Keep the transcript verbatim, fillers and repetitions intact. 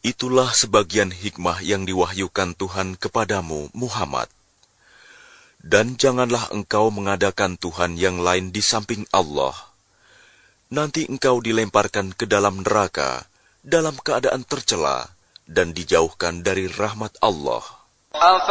Itulah sebagian hikmah yang diwahyukan Tuhan kepadamu, Muhammad. Dan janganlah engkau mengadakan Tuhan yang lain di samping Allah. Nanti engkau dilemparkan ke dalam neraka, dalam keadaan tercela, dan dijauhkan dari rahmat Allah.